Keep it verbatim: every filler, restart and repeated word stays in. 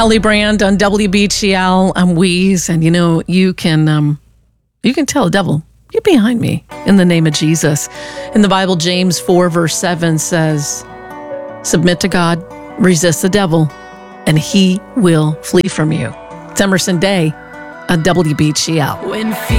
Holly Brand on W B G L. I'm Weeze, and you know, you can um, you can tell the devil, get behind me in the name of Jesus. In the Bible, James four verse seven says, submit to God, resist the devil, and he will flee from you. It's Emerson Day on W B G L. When fear